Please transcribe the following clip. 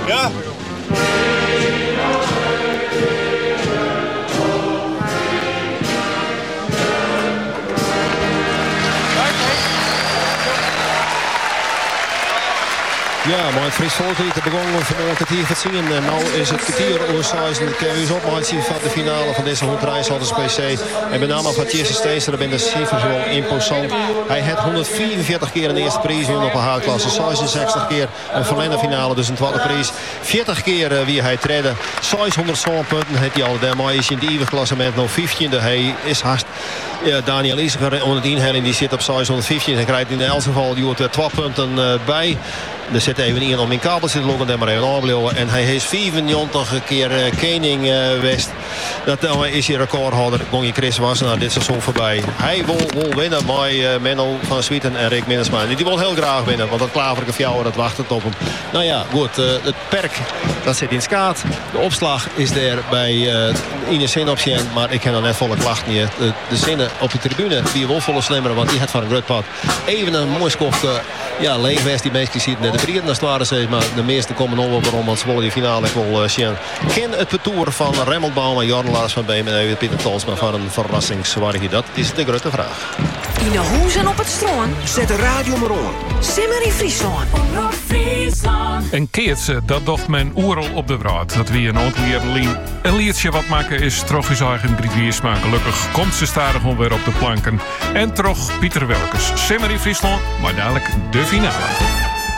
Ja. Ja, maar het Fries Volkslied begonnen vanmorgen het kwartier van zien. En nu is het kwartier oorzaken. Ik heb u opmaatje van de finale van deze 153 PC. En met name van Jesse Steens, daar ben de cijfers wel imposant. Hij had 144 keer een eerste prijs op een haarklasse. 66 keer een verlengde finale, dus een tweede prijs. 40 keer wie hij trede. 600 punten heeft hij al. Daarmee is in de eeuwige klassement nog 15e. Hij is haast. Ja, Daniel Isiger onder het inhelling, die zit op 615. Hij krijgt in elk geval 2 punten bij. Er zit even in om in kabel zitten loggen en maar even aanblijven. En hij heeft 94 keer Kening West. Dat is hij recordhouder. Gonje Chris was naar dit seizoen voorbij. Hij wil winnen met Menno van Swieten en Rick Minnesma. Die wil heel graag winnen, want dat klaverke fjouwer dat wacht op hem. Nou ja, goed. Het perk dat zit in skaat. De opslag is er bij Ines Zin op zijn. Maar ik heb nog net volle klacht niet. De zinnen op de tribune die wel volle slimmeren, want die had van een groot pad. Even een mooi skofte. Ja, leegwest die mensen zien net de brieden als het ware zijn, maar de meeste komen nog wel waarom, want ze willen die finale wel zien. Ken het parcours van Remmelbaum en Jorn Lars van Beem en even Pieter Tolsma van een verrassingswargie? Dat is de grote vraag. In de hoezen op het stroom. Zet de radio maar on. Simmer in Friesland. Een keertje, dat docht men oerel op de draad. Dat wie een ontleerlien. Een liedje wat maken is toch eens eigen Griviers, maar gelukkig komt ze stadig weer op de planken. En toch Pieter Welkes. Simmer in Friesland, maar dadelijk de finale.